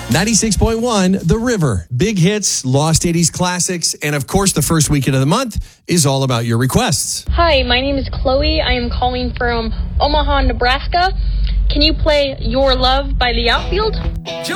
96.1 The River. Big hits, lost 80s classics, and of course the first weekend of the month is all about your requests. Hi, my name is Chloe. I am calling from Omaha, Nebraska. Can you play Your Love by The Outfield?